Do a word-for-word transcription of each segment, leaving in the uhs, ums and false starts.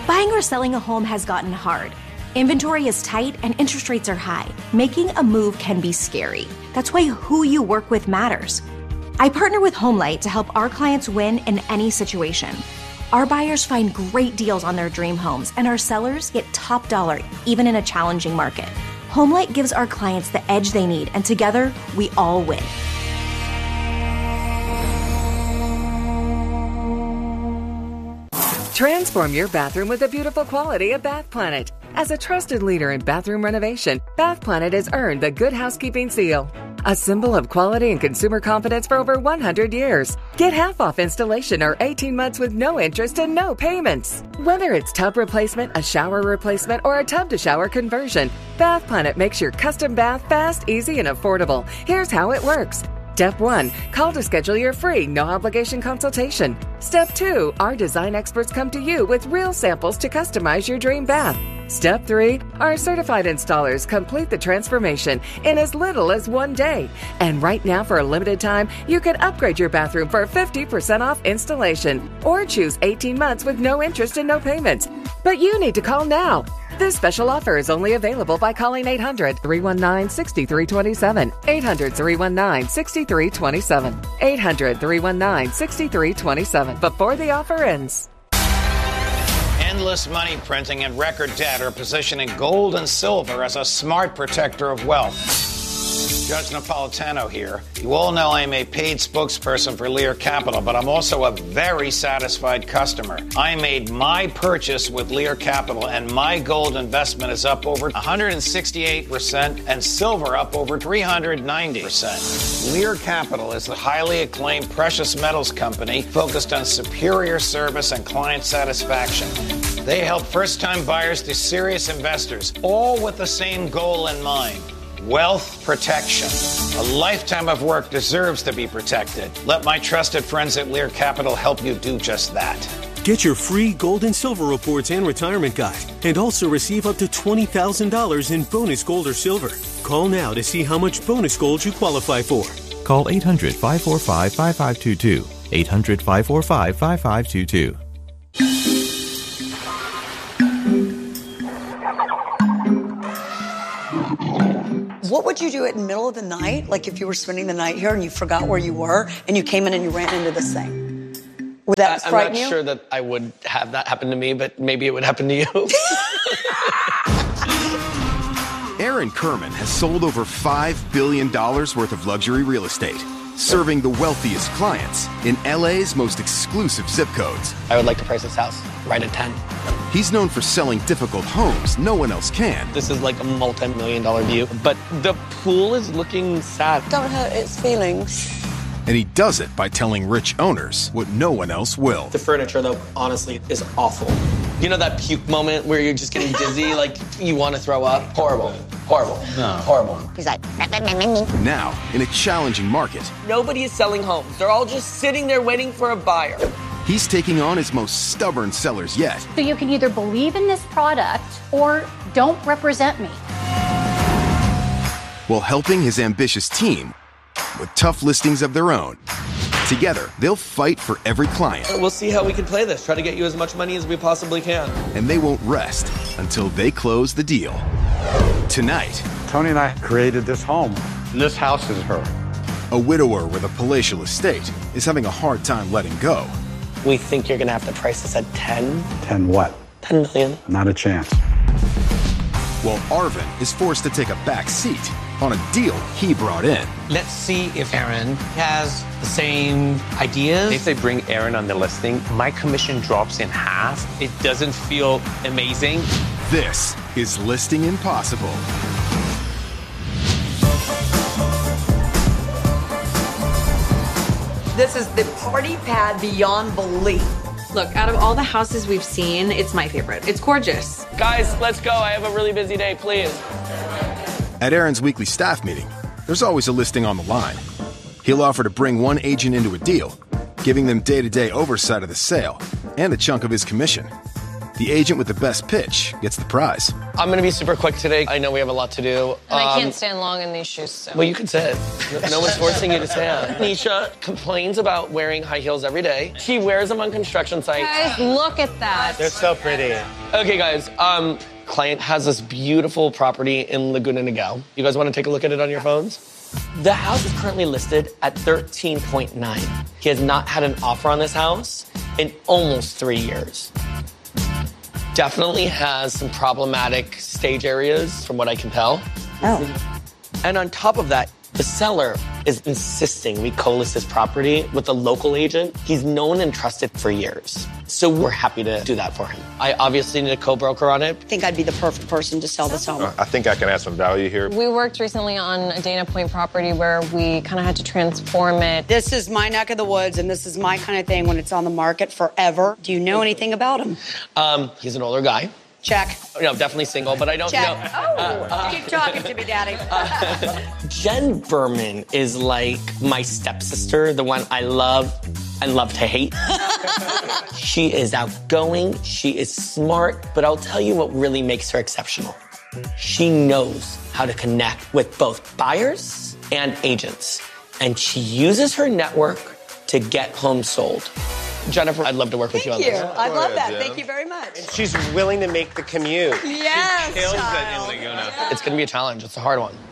Buying or selling a home has gotten hard. Inventory is tight and interest rates are high. Making a move can be scary. That's why who you work with matters. I partner with HomeLight to help our clients win in any situation. Our buyers find great deals on their dream homes, and our sellers get top dollar even in a challenging market. HomeLight gives our clients the edge they need, and together, we all win. Transform your bathroom with the beautiful quality of Bath Planet. As a trusted leader in bathroom renovation, Bath Planet has earned the Good Housekeeping seal, a symbol of quality and consumer confidence for over one hundred years. Get half off installation or eighteen months with no interest and no payments. Whether it's tub replacement, a shower replacement, or a tub-to-shower conversion, Bath Planet makes your custom bath fast, easy, and affordable. Here's how it works. Step one, call to schedule your free, no-obligation consultation. Step two, our design experts come to you with real samples to customize your dream bath. Step three, our certified installers complete the transformation in as little as one day. And right now, for a limited time, you can upgrade your bathroom for fifty percent off installation or choose eighteen months with no interest and no payments. But you need to call now. This special offer is only available by calling eight hundred, three one nine, six three two seven, eight hundred, three one nine, six three two seven, eight hundred, three one nine, six three two seven before the offer ends. Endless money printing and record debt are positioning gold and silver as a smart protector of wealth. Judge Napolitano here. You all know I'm a paid spokesperson for Lear Capital, but I'm also a very satisfied customer. I made my purchase with Lear Capital, and my gold investment is up over one hundred sixty-eight percent and silver up over three hundred ninety percent. Lear Capital is the highly acclaimed precious metals company focused on superior service and client satisfaction. They help first-time buyers to serious investors, all with the same goal in mind. Wealth protection. A lifetime of work deserves to be protected. Let my trusted friends at Lear Capital help you do just that. Get your free gold and silver reports and retirement guide, and also receive up to twenty thousand dollars in bonus gold or silver. Call now to see how much bonus gold you qualify for. Call eight hundred, five four five, five five two two. eight hundred, five four five, five five two two. What would you do in the middle of the night, like if you were spending the night here and you forgot where you were and you came in and you ran into this thing? Would that I, frighten you? I'm not sure that I would have that happen to me, but maybe it would happen to you. Aaron Kerman has sold over five billion dollars worth of luxury real estate, serving the wealthiest clients in L A's most exclusive zip codes. I would like to price this house right at ten. He's known for selling difficult homes no one else can. This is like a multi-million dollar view, but the pool is looking sad. Don't hurt its feelings. And he does it by telling rich owners what no one else will. The furniture, though, honestly, is awful. You know that puke moment where you're just getting dizzy, like you want to throw up? Horrible. Horrible. No. Horrible. He's like... Now, in a challenging market, nobody is selling homes. They're all just sitting there waiting for a buyer. He's taking on his most stubborn sellers yet. So you can either believe in this product or don't represent me. While helping his ambitious team with tough listings of their own. Together, they'll fight for every client. We'll see how we can play this. Try to get you as much money as we possibly can. And they won't rest until they close the deal. Tonight, Tony and I created this home. This house is her. A widower with a palatial estate is having a hard time letting go. We think you're going to have to price this at ten. ten what? ten million. Not a chance. While Arvin is forced to take a back seat on a deal he brought in. Let's see if Aaron has the same ideas. If they bring Aaron on the listing, my commission drops in half. It doesn't feel amazing. This is Listing Impossible. This is the party pad beyond belief. Look, out of all the houses we've seen, it's my favorite. It's gorgeous. Guys, let's go. I have a really busy day, please. At Aaron's weekly staff meeting, there's always a listing on the line. He'll offer to bring one agent into a deal, giving them day-to-day oversight of the sale and a chunk of his commission. The agent with the best pitch gets the prize. I'm going to be super quick today. I know we have a lot to do. And um, I can't Um, stand long in these shoes, so. Well, you can sit. No one's forcing you to stand. Nisha complains about wearing high heels every day. She wears them on construction sites. Guys, look at that. They're so pretty. Okay, guys. Um, client has this beautiful property in Laguna Niguel. You guys want to take a look at it on your phones? The house is currently listed at thirteen point nine. He has not had an offer on this house in almost three years. Definitely has some problematic stage areas from what I can tell. Oh. And on top of that, the seller is insisting we co-list this property with a local agent. He's known and trusted for years. So we're happy to do that for him. I obviously need a co-broker on it. I think I'd be the perfect person to sell this home. I think I can add some value here. We worked recently on a Dana Point property where we kind of had to transform it. This is my neck of the woods, and this is my kind of thing when it's on the market forever. Do you know anything about him? Um, he's an older guy. Check. No, definitely single, but I don't Check. know. Oh, Uh, uh, keep talking to me, Daddy. Jen Berman is like my stepsister, the one I love and love to hate. She is outgoing, she is smart, but I'll tell you what really makes her exceptional. She knows how to connect with both buyers and agents, and she uses her network to get homes sold. Jennifer, I'd love to work with Thank you on you. this. I love that. Thank you very much. She's willing to make the commute. Yes, She kills child. it in Laguna. It's going to be a challenge. It's a hard one.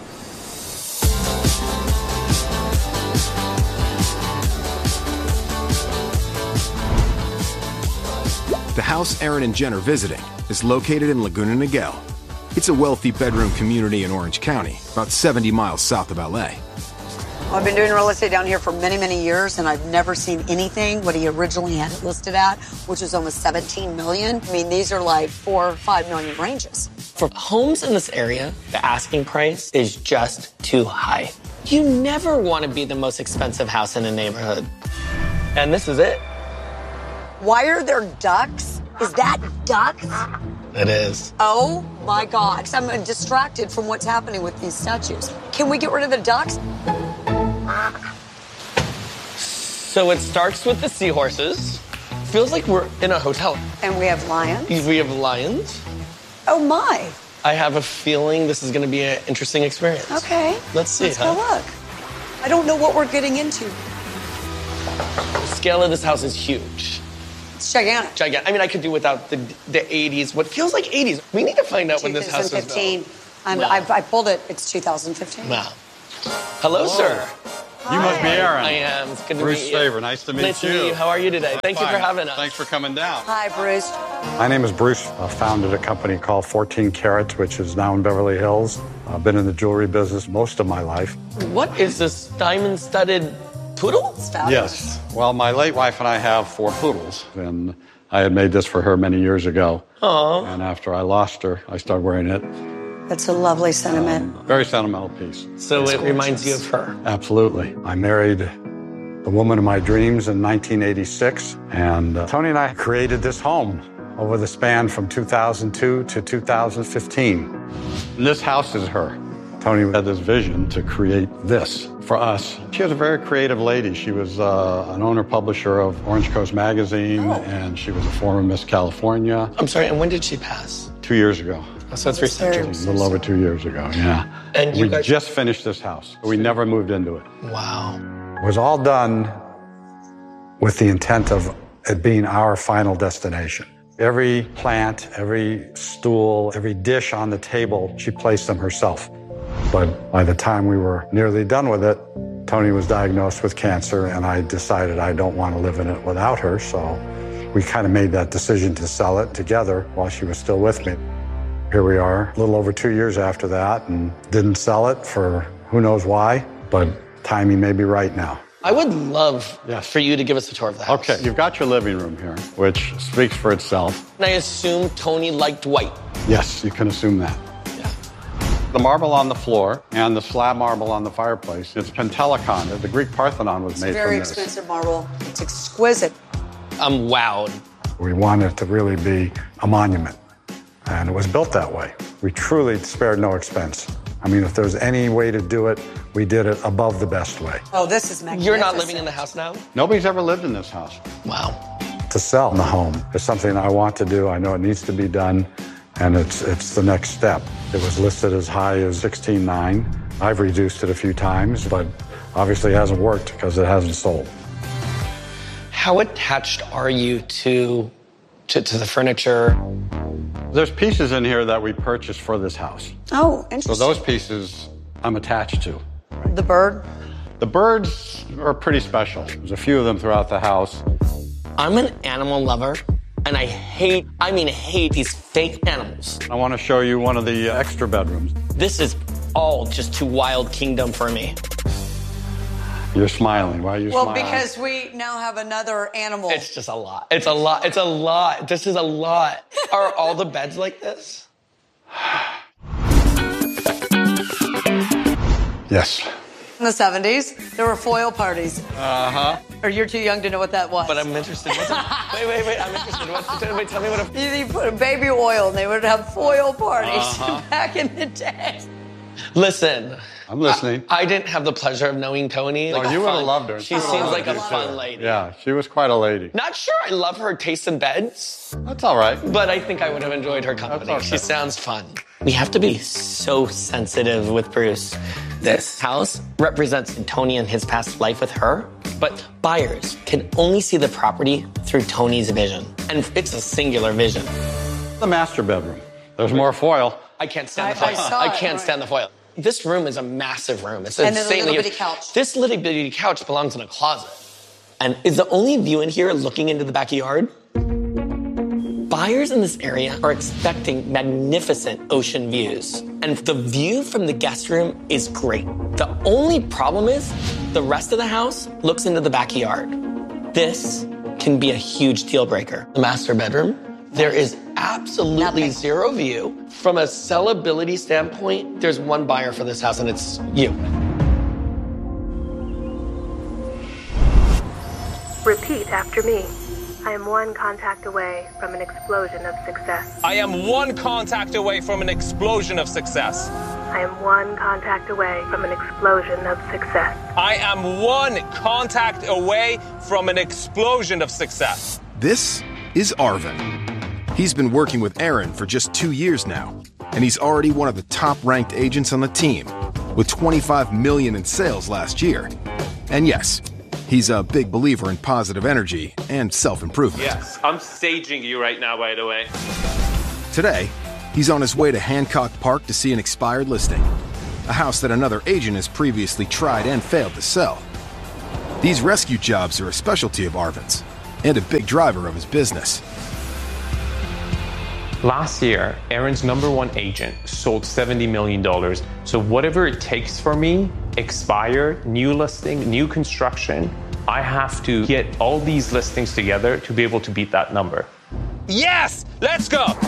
The house Aaron and Jen are visiting is located in Laguna Niguel. It's a wealthy bedroom community in Orange County, about seventy miles south of L A. I've been doing real estate down here for many, many years, and I've never seen anything what he originally had it listed at, which was almost seventeen million. I mean, these are like four or five million ranges. For homes in this area, the asking price is just too high. You never want to be the most expensive house in a neighborhood. And this is it. Why are there ducks? Is that ducks? It is. Oh my God. I'm distracted from what's happening with these statues. Can we get rid of the ducks? So it starts with the seahorses. Feels like we're in a hotel. And we have lions. We have lions. Oh my. I have a feeling this is going to be an interesting experience. Okay. Let's see, Let's huh? go look. I don't know what we're getting into. The scale of this house is huge. It's gigantic. Gigantic. I mean, I could do without the the eighties. What feels like eighties. We need to find out when this house was built. twenty fifteen. Um, Wow. I, I pulled it. It's two thousand fifteen. Wow. Hello, sir. You must be Aaron. I am. It's good to Bruce meet you. Favor. Nice to meet nice you. to meet you. How are you today? Thank you for Fine. having us. Thanks for coming down. Hi, Bruce. My name is Bruce. I founded a company called fourteen Carats, which is now in Beverly Hills. I've been in the jewelry business most of my life. What is this diamond-studded poodle? Yes. Well, my late wife and I have four poodles, and I had made this for her many years ago. Aww. And after I lost her, I started wearing it. That's a lovely sentiment. Very sentimental piece. So it reminds you of her. Absolutely. I married the woman of my dreams in nineteen eighty-six, and uh, Tony and I created this home over the span from two thousand two to two thousand fifteen. And this house is her. Tony had this vision to create this for us. She was a very creative lady. She was uh, an owner-publisher of Orange Coast Magazine, Oh. and she was a former Miss California. I'm sorry, and when did she pass? Two years ago. Oh, so it's recent. A little over two years ago, yeah. And you we guys- just finished this house. We never moved into it. Wow. It was all done with the intent of it being our final destination. Every plant, every stool, every dish on the table, she placed them herself. But by the time we were nearly done with it, Tony was diagnosed with cancer, and I decided I don't want to live in it without her, so we kind of made that decision to sell it together while she was still with me. Here we are, a little over two years after that, and didn't sell it for who knows why, but timing may be right now. I would love for you to give us a tour of the house. Okay, you've got your living room here, which speaks for itself. And I assume Tony liked white. Yes, you can assume that. The marble on the floor and the slab marble on the fireplace, it's Pentelicon. The Greek Parthenon was It's made very from this. expensive marble. It's exquisite. I'm wowed. We wanted it to really be a monument, and it was built that way. We truly spared no expense. I mean, if there's any way to do it, we did it above the best way. Oh, this is magnificent. You're not living in the house now? Nobody's ever lived in this house. Wow. to sell the home. It's something I want to do. I know it needs to be done, and it's it's the next step. It was listed as high as sixteen nine. I've reduced it a few times, but obviously it hasn't worked because it hasn't sold. How attached are you to, to, to the furniture? There's pieces in here that we purchased for this house. Oh, interesting. So those pieces I'm attached to. The bird? The birds are pretty special. There's a few of them throughout the house. I'm an animal lover, and I hate, I mean hate these fake animals. I want to show you one of the extra bedrooms. This is all just too wild kingdom for me. You're smiling. Why are you well, smiling? Well, because we now have another animal. It's just a lot. It's a lot. It's a lot. This is a lot. Are all the beds like this? Yes. In the seventies, there were foil parties. Uh-huh. Or you're too young to know what that was. But I'm interested. What's a, wait, wait, wait. I'm interested. What's, wait, tell me what a... You, you put a baby oil and they would have foil parties Uh-huh. back in the day. Listen. I'm listening. I, I didn't have the pleasure of knowing Tony. Like oh, you would have loved her. She oh, seems like a fun too. lady. Yeah, she was quite a lady. Not sure I love her taste in beds. That's all right. But I think I would have enjoyed her company. Okay. She sounds fun. We have to be so sensitive with Bruce. This house represents Tony and his past life with her, but buyers can only see the property through Tony's vision. And it's a singular vision. The master bedroom. There's more foil. I can't stand the foil. I, I, I can't right. stand the foil. This room is a massive room. It's and insanely a little bitty couch. This little bitty couch belongs in a closet. And is the only view in here looking into the backyard? Buyers in this area are expecting magnificent ocean views. And the view from the guest room is great. The only problem is the rest of the house looks into the backyard. This can be a huge deal breaker. The master bedroom, there is absolutely Nothing. zero view. From a sellability standpoint, there's one buyer for this house, and it's you. Repeat after me. I am one contact away from an explosion of success. I am one contact away from an explosion of success. I am one contact away from an explosion of success. I am one contact away from an explosion of success. This is Arvin. He's been working with Aaron for just two years now, and he's already one of the top-ranked agents on the team, with twenty-five million dollars in sales last year. And yes, he's a big believer in positive energy and self-improvement. Yes, I'm staging you right now, by the way. Today, he's on his way to Hancock Park to see an expired listing, a house that another agent has previously tried and failed to sell. These rescue jobs are a specialty of Arvin's, and a big driver of his business. Last year, Aaron's number one agent sold seventy million dollars. So whatever it takes for me, expire, new listing, new construction, I have to get all these listings together to be able to beat that number. Yes! Let's go!